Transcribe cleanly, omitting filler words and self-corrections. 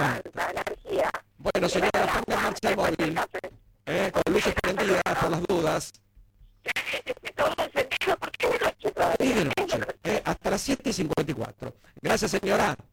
Efectivamente. la energía. Bueno, señora, ponga en marcha el móvil. Con luces prendidas, por las dudas. Todo encendido, porque es de noche todavía. Y de noche, hasta las 7:54. Gracias, señora.